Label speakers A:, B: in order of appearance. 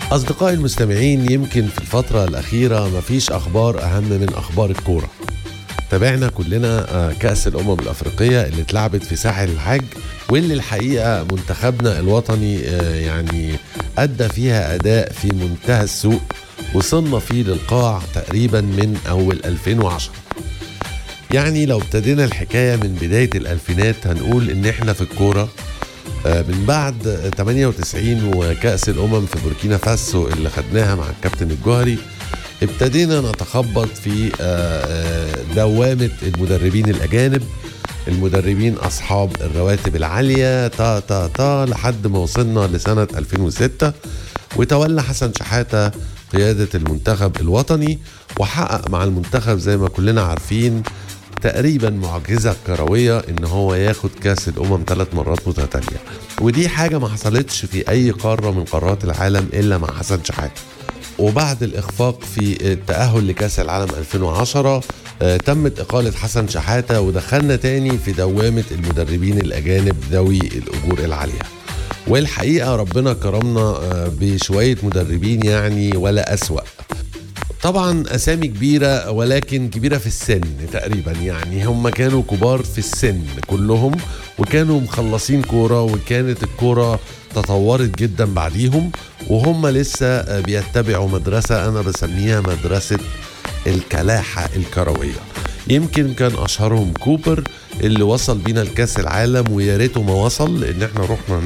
A: أصدقائي المستمعين، يمكن في الفترة الأخيرة مفيش أخبار أهم من أخبار الكورة. تابعنا كلنا كأس الأمم الأفريقية اللي اتلعبت في ساحل الحج، واللي الحقيقة منتخبنا الوطني يعني أدى فيها أداء في منتهى السوء، وصلنا فيه للقاع تقريبا من أول 2010. يعني لو ابتدينا الحكاية من بداية الألفينات هنقول إن إحنا في الكورة من بعد 98 وكأس الأمم في بوركينا فاسو اللي خدناها مع الكابتن الجوهري، ابتدينا نتخبط في دوامة المدربين الأجانب، المدربين أصحاب الرواتب العالية لحد ما وصلنا لسنة 2006 وتولى حسن شحاتة قيادة المنتخب الوطني، وحقق مع المنتخب زي ما كلنا عارفين تقريبا معجزة كروية ان هو ياخد كاس الامم 3 مرات متتالية، ودي حاجة ما حصلتش في اي قارة من قارات العالم الا مع حسن شحاتة. وبعد الاخفاق في التأهل لكاس العالم 2010 تمت اقالة حسن شحاتة، ودخلنا تاني في دوامة المدربين الاجانب ذوي الاجور العالية. والحقيقة ربنا كرمنا بشوية مدربين يعني ولا أسوأ. طبعا أسامي كبيرة، ولكن كبيرة في السن تقريبا، يعني هم كانوا كبار في السن كلهم، وكانوا مخلصين كورة، وكانت الكورة تطورت جدا بعديهم، وهم لسه بيتبعوا مدرسة أنا بسميها مدرسة الكلاحة الكروية. يمكن كان أشهرهم كوبر اللي وصل بينا لكاس العالم، ويا ريته ما وصل، لأن احنا رحنا